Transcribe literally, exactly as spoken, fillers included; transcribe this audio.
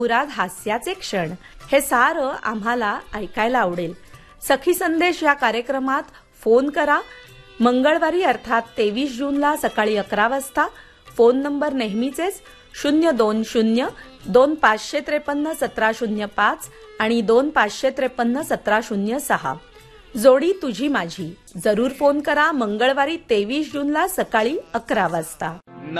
पुरात हास्याचे क्षण हे सारं आम्हाला ऐकायला आवडेल. सखी संदेश या कार्यक्रमात फोन करा. मंगळवारी अर्थात तेवीस जूनला सकाळी अकरा वाजता. फोन नंबर नेहमीचेच शून्य दोन शून्य दोन पाचशे त्रेपन्न सतरा शून्य पाच आणि दोन पाचशे त्रेपन्न सतरा शून्य सहा. जोडी तुझी माझी. जरूर फोन करा मंगळवारी तेवीस जूनला सकाळी अकरा वाजता.